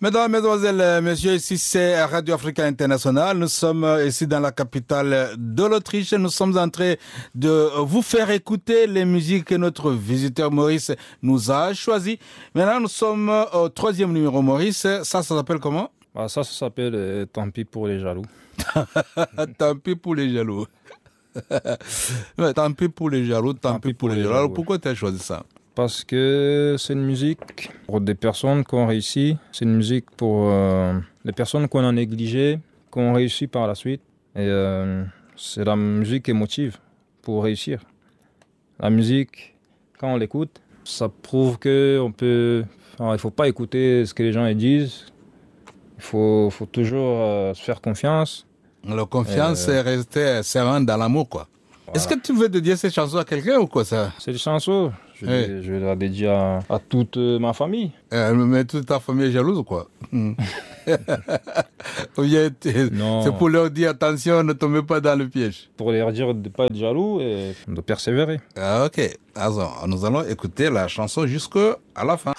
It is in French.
Mesdames, Mesdemoiselles, Messieurs, ici c'est Radio Africa International. Nous sommes ici dans la capitale de l'Autriche. Nous sommes en train de vous faire écouter les musiques que notre visiteur Maurice nous a choisies. Maintenant, nous sommes au 3e numéro, Maurice. Ça s'appelle comment? Ça s'appelle Tant pis pour les jaloux. Tant pis pour les jaloux. Tant pis pour les jaloux, tant pis pour les jaloux. Alors, pourquoi tu as choisi ça? Parce que c'est une musique pour des personnes qui ont réussi. C'est une musique pour les personnes qu'on a négligées, qui ont réussi par la suite. Et c'est la musique émotive pour réussir. La musique, quand on l'écoute, ça prouve qu'on peut... il ne faut pas écouter ce que les gens disent. Il faut toujours se faire confiance. La confiance, c'est rester serein dans l'amour, quoi. Voilà. Est-ce que tu veux dédier ces chansons à quelqu'un ou quoi, ça? C'est des chansons. Je vais la dédier à toute ma famille. Mais toute ta famille est jalouse ou quoi? C'est pour leur dire attention, ne tombez pas dans le piège. Pour leur dire de ne pas être jaloux et de persévérer. Ok. Alors, nous allons écouter la chanson jusqu'à la fin.